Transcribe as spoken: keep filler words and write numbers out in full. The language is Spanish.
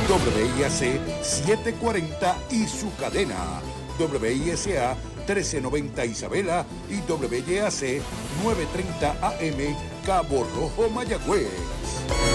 W I A C setecientos cuarenta y su cadena, W I S A trece noventa Isabela y W Y A C novecientos treinta A M Cabo Rojo, Mayagüez.